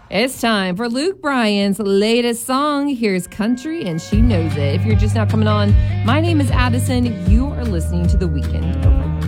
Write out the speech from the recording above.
It's time for Luke Bryan's latest song. Here's Country and She Knows It. If you're just now coming on, my name is Addison. You are listening to The Weekend Over.